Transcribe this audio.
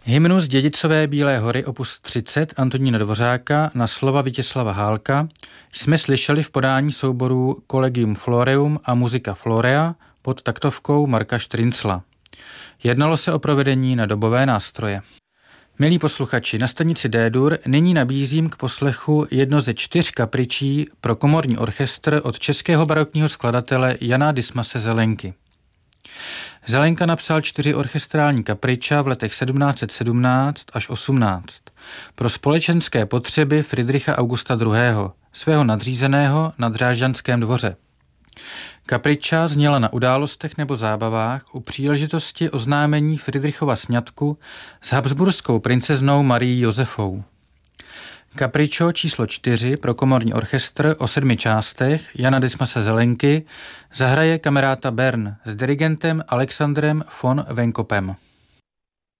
Hymnus Dědicové Bílé hory opus 30 Antonína Dvořáka na slova Vítězslava Hálka jsme slyšeli v podání souborů Collegium Floreum a Musica Florea pod taktovkou Marka Štryncla. Jednalo se o provedení na dobové nástroje. Milí posluchači, na stanici D-dur nyní nabízím k poslechu jedno ze 4 kapričí pro komorní orchestr od českého barokního skladatele Jana Dismase Zelenky. Zelenka napsal 4 orchestrální kapriča v letech 1717 až 18 pro společenské potřeby Fridricha Augusta II., svého nadřízeného na Drážďanském dvoře. Kapriča zněla na událostech nebo zábavách u příležitosti oznámení Fridrichova sňatku s habsburskou princeznou Marií Josefou. Kapričo číslo 4 pro komorní orchestr o 7 částech Jana Dismase Zelenky zahraje Kamerata Bern s dirigentem Alexandrem von Venkopem.